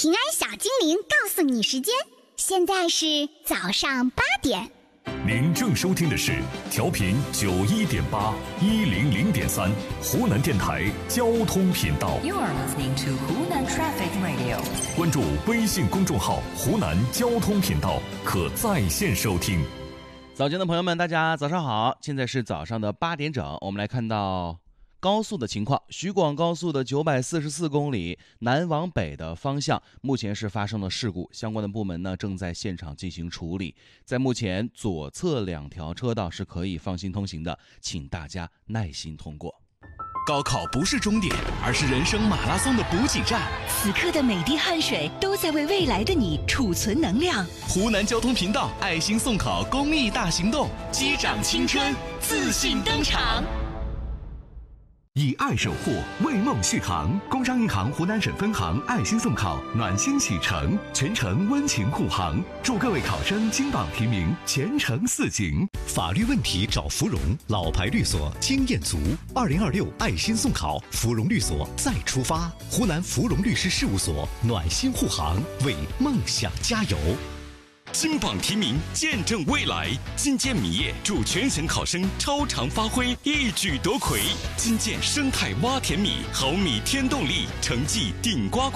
平安小精灵告诉你时间，现在是早上8点。 您正收听的是调频91.8、100.3湖南电台交通频道。 You are listening to Hunan Traffic Radio。 关注微信公众号湖南交通频道，可在线收听。 早间的朋友们，大家早上好，现在是早上的8点整，我们来看到高速的情况。徐广高速的944公里南往北的方向，目前是发生了事故，相关的部门呢正在现场进行处理。在目前左侧2条车道是可以放心通行的，请大家耐心通过。 高考不是终点，而是人生马拉松的补给站。 此刻的每滴汗水都在为未来的你储存能量。 湖南交通频道爱心送考公益大行动，击掌青春，自信登场。 以爱守护，为梦续航。工商银行湖南省分行爱心送考暖心启程，全程温情护航，祝各位考生金榜题名，前程似锦。 法律问题找芙蓉，老牌律所，经验足。2026爱心送考，芙蓉律所再出发。湖南芙蓉律师事务所暖心护航，为梦想加油。 金榜题名，见证未来。金建米业祝全省考生超常发挥，一举夺魁。金建生态洼田米，好米添动力，成绩顶呱呱。